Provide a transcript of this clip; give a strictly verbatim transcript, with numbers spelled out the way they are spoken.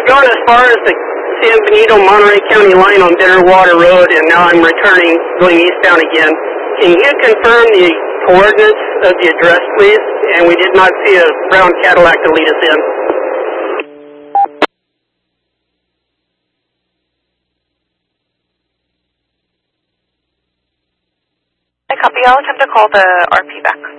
gone as far as the San Benito Monterey County line on Bitterwater Road, and now I'm returning, going eastbound again. Can you confirm the coordinates of the address, please? And we did not see a brown Cadillac to lead us in. I copy. I'll attempt to call the R P back.